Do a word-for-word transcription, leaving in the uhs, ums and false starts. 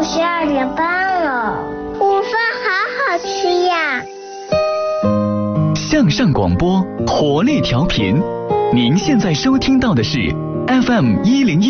十二点半了，午饭好好吃呀。 向上广播，活力调频，您现在收听到的是 F M 一零一。